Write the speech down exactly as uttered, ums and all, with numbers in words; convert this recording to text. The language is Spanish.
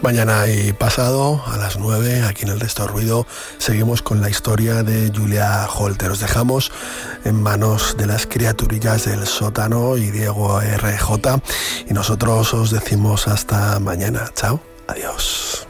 Mañana y pasado, a las nueve, aquí en el Resto Ruido, seguimos con la historia de Julia Holter. Os dejamos en manos de las criaturillas del sótano y Diego R J. Y nosotros os decimos hasta mañana. Chao, adiós.